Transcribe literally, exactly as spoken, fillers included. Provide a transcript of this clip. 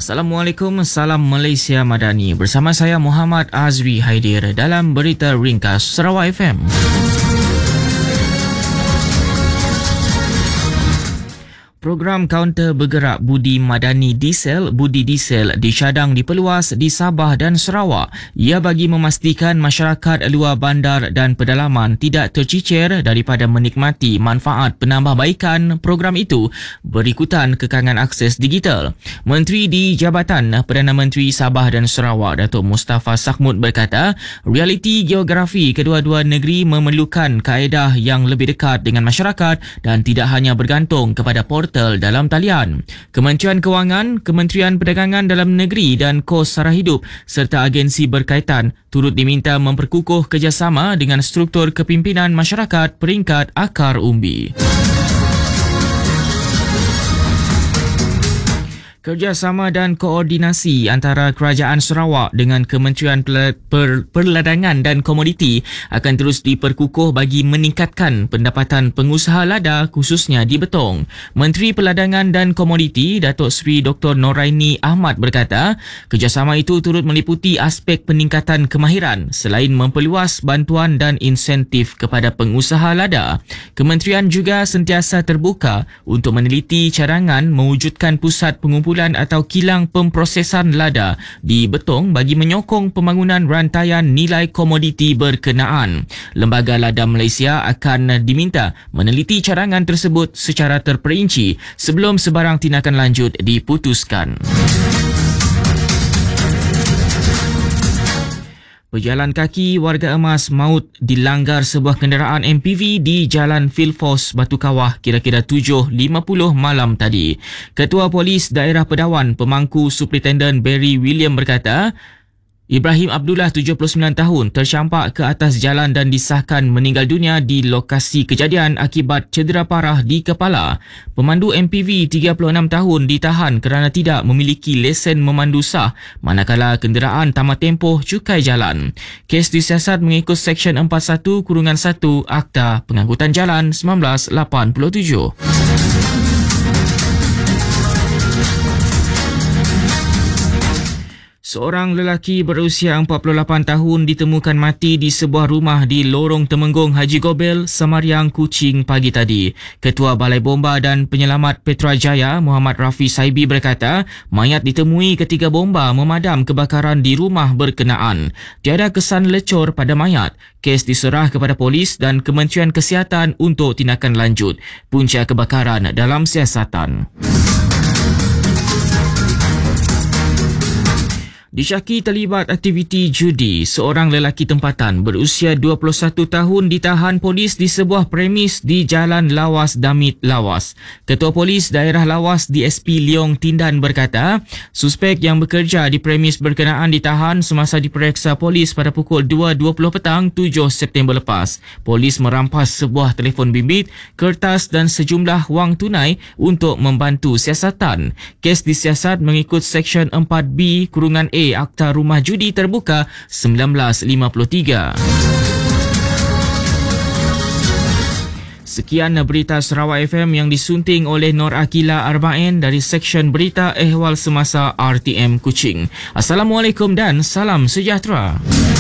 Assalamualaikum, salam Malaysia Madani. Bersama saya Muhammad Azwi Haidir dalam Berita Ringkas Sarawak F M. Program kaunter bergerak Budi Madani Diesel, Budi Diesel disyadang diperluas di Sabah dan Sarawak. Ia bagi memastikan masyarakat luar bandar dan pedalaman tidak tercicir daripada menikmati manfaat penambahbaikan program itu berikutan kekangan akses digital. Menteri di Jabatan Perdana Menteri Sabah dan Sarawak, Datuk Mustafa Sakhmud berkata, realiti geografi kedua-dua negeri memerlukan kaedah yang lebih dekat dengan masyarakat dan tidak hanya bergantung kepada portal dalam talian. Kementerian Kewangan, Kementerian Perdagangan Dalam Negeri dan Kos Sara Hidup serta agensi berkaitan turut diminta memperkukuh kerjasama dengan struktur kepimpinan masyarakat peringkat akar umbi. Kerjasama dan koordinasi antara Kerajaan Sarawak dengan Kementerian Perladangan dan Komoditi akan terus diperkukuh bagi meningkatkan pendapatan pengusaha lada khususnya di Betong. Menteri Perladangan dan Komoditi Datuk Seri Doktor Noraini Ahmad berkata, kerjasama itu turut meliputi aspek peningkatan kemahiran selain memperluas bantuan dan insentif kepada pengusaha lada. Kementerian juga sentiasa terbuka untuk meneliti cadangan mewujudkan pusat pengumpulan atau kilang pemprosesan lada di Betong bagi menyokong pembangunan rantaian nilai komoditi berkenaan. Lembaga Lada Malaysia akan diminta meneliti cadangan tersebut secara terperinci sebelum sebarang tindakan lanjut diputuskan. Pejalan kaki warga Emas maut dilanggar sebuah kenderaan M P V di Jalan Filfos Batu Kawah kira-kira tujuh lima puluh malam tadi. Ketua Polis Daerah Pedawan Pemangku Superintendent Barry William berkata, Ibrahim Abdullah tujuh puluh sembilan tahun tercampak ke atas jalan dan disahkan meninggal dunia di lokasi kejadian akibat cedera parah di kepala. Pemandu M P V tiga puluh enam tahun ditahan kerana tidak memiliki lesen memandu sah manakala kenderaan tamat tempoh cukai jalan. Kes disiasat mengikut Seksyen empat puluh satu satu Akta Pengangkutan Jalan seribu sembilan ratus lapan puluh tujuh. Seorang lelaki berusia empat puluh lapan tahun ditemukan mati di sebuah rumah di Lorong Temenggung Haji Gobel, Semariang, Kuching pagi tadi. Ketua Balai Bomba dan Penyelamat Petrajaya, Muhammad Rafi Saibi berkata, mayat ditemui ketika bomba memadam kebakaran di rumah berkenaan. Tiada kesan lecor pada mayat. Kes diserah kepada polis dan Kementerian Kesihatan untuk tindakan lanjut. Punca kebakaran dalam siasatan. Disyaki terlibat aktiviti judi, seorang lelaki tempatan berusia dua puluh satu tahun ditahan polis di sebuah premis di Jalan Lawas Damit Lawas. Ketua Polis Daerah Lawas D S P Leong Tindan berkata, suspek yang bekerja di premis berkenaan ditahan semasa diperiksa polis pada pukul dua dua puluh petang tujuh September lepas. Polis merampas sebuah telefon bimbit, kertas dan sejumlah wang tunai untuk membantu siasatan. Kes disiasat mengikut Seksyen empat B kurungan A Akta Rumah Judi Terbuka seribu sembilan ratus lima puluh tiga. Sekian berita Sarawak F M yang disunting oleh Nur Akila Arba'in dari Seksyen Berita Ehwal Semasa R T M Kuching. Assalamualaikum dan salam sejahtera.